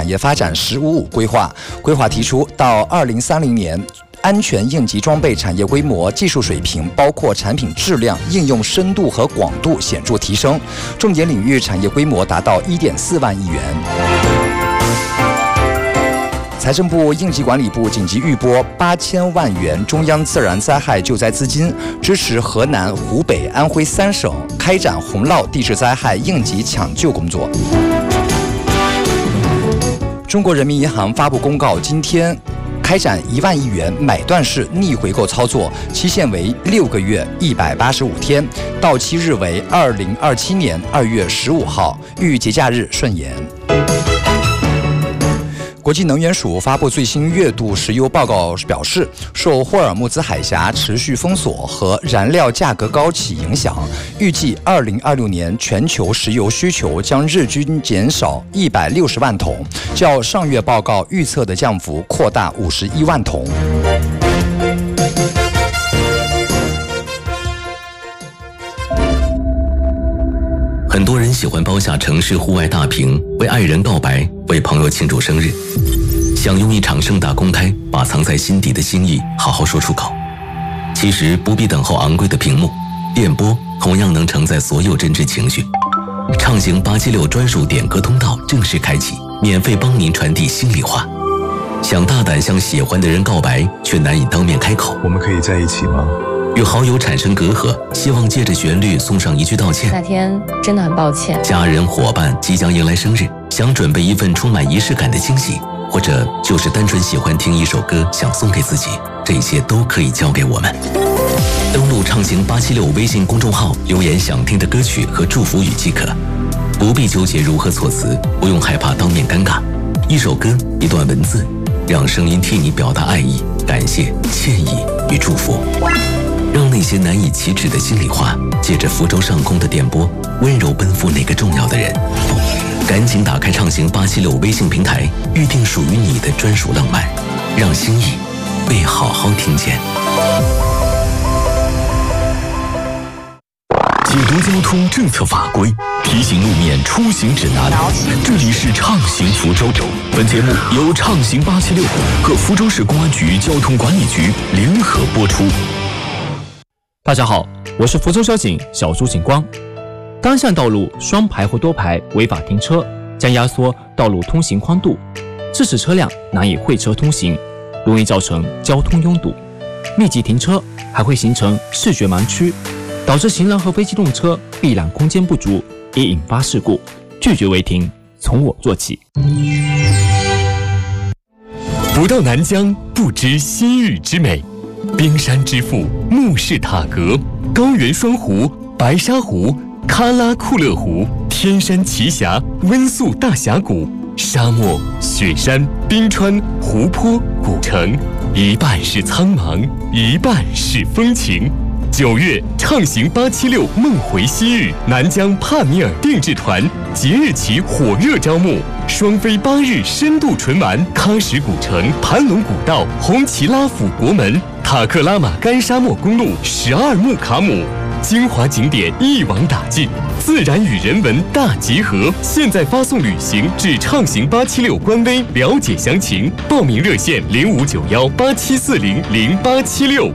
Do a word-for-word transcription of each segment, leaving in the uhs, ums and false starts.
产业发展“十五五”规划。规划提出，到二零三零年。安全应急装备产业规模、技术水平，包括产品质量、应用深度和广度显著提升，重点领域产业规模达到 一点四万亿元。财政部应急管理部紧急预拨八千万元中央自然灾害救灾资金，支持河南、湖北、安徽三省开展洪涝地质灾害应急抢救工作。中国人民银行发布公告，今天开展一万亿元买断式逆回购操作，期限为六个月一百八十五天，到期日为二零二七年二月十五号，遇节假日顺延。国际能源署发布最新月度石油报告表示，受霍尔木兹海峡持续封锁和燃料价格高企影响，预计二零二六年全球石油需求将日均减少一百六十万桶，较上月报告预测的降幅扩大五十一万桶。 很多人喜欢包下城市户外大屏，为爱人告白，为朋友庆祝生日，想用一场盛大公开把藏在心底的心意好好说出口。其实不必等候昂贵的屏幕，电波同样能承载所有真挚情绪。畅行八七六专属点歌通道正式开启，免费帮您传递心里话。想大胆向喜欢的人告白，却难以当面开口， 我们可以在一起吗？ 与好友产生隔阂，希望借着旋律送上一句道歉。 那天真的很抱歉。 家人伙伴即将迎来生日，想准备一份充满仪式感的惊喜，或者就是单纯喜欢听一首歌想送给自己，这些都可以交给我们。登录畅行八七六微信公众号，留言想听的歌曲和祝福语即可，不必纠结如何措辞，不用害怕当面尴尬。一首歌，一段文字，让声音替你表达爱意、感谢、歉意与祝福。让那些难以启齿的心里话，借着福州上空的电波，温柔奔赴那个重要的人。赶紧打开畅行八七六微信平台，预定属于你的专属浪漫，让心意被好好听见。 解读交通政策法规，提醒路面出行指南。这里是畅行福州，本节目由畅行八七六和福州市公安局交通管理局联合播出。 大家好，我是福州交警小朱警官。单向道路双排或多排违法停车将压缩道路通行宽度，致使车辆难以会车通行，容易造成交通拥堵、密集停车，还会形成视觉盲区，导致行人和非机动车避览空间不足，也引发事故。拒绝违停，从我做起。 不到南疆，不知西域之美。冰山之父木氏塔格，高原双湖、白沙湖、喀拉库勒湖、天山奇峡、温宿大峡谷，沙漠、雪山、冰川、湖泊、古城，一半是苍茫，一半是风情。九月，畅行八七六梦回西域南疆帕米尔定制团即日起火热招募，双飞八日深度纯玩喀什古城、盘龙古道、红旗拉府国门、塔克拉玛干沙漠公路、十二木卡姆，精华景点一网打尽，自然与人文大结合。现在发送旅行至畅行八七六官微了解详情，报名热线零五九幺八七四零零八七六。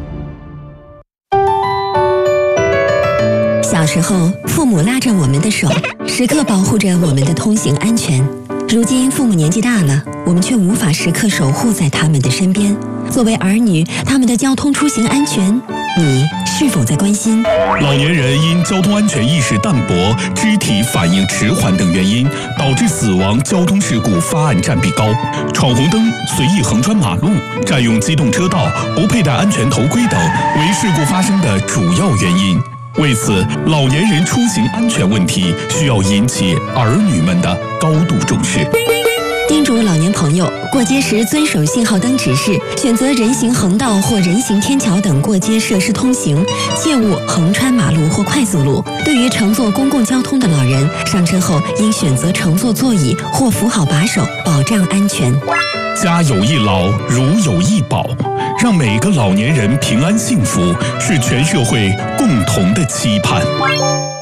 小时候，父母拉着我们的手，时刻保护着我们的通行安全。如今父母年纪大了，我们却无法时刻守护在他们的身边。作为儿女，他们的交通出行安全，你是否在关心？ 老年人因交通安全意识淡薄、肢体反应迟缓等原因，导致死亡交通事故发案占比高。闯红灯、随意横穿马路、占用机动车道、不佩戴安全头盔等，为事故发生的主要原因。为此，老年人出行安全问题需要引起儿女们的高度重视。 叮嘱老年朋友，过街时遵守信号灯指示，选择人行横道或人行天桥等过街设施通行，切勿横穿马路或快速路。对于乘坐公共交通的老人，上车后应选择乘坐座椅或扶好把手，保障安全。 家有一老，如有一宝，让每个老年人平安幸福，是全社会共同的期盼。